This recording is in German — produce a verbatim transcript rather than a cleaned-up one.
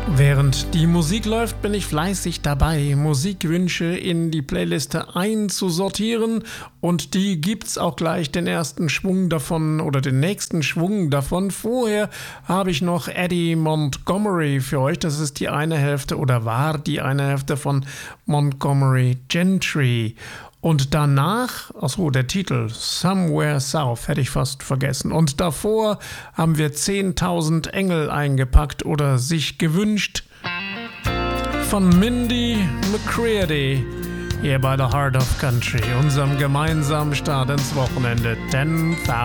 Während die Musik läuft, bin ich fleißig dabei, Musikwünsche in die Playliste einzusortieren, und die gibt's auch gleich den ersten Schwung davon oder den nächsten Schwung davon. Vorher habe ich noch Eddie Montgomery für euch. Das ist die eine Hälfte oder war die eine Hälfte von Montgomery Gentry. Und danach, achso, der Titel, Somewhere South, hätte ich fast vergessen. Und davor haben wir zehntausend Engel eingepackt oder sich gewünscht von Mindy McCready hier bei The Heart of Country, unserem gemeinsamen Start ins Wochenende. ten thousand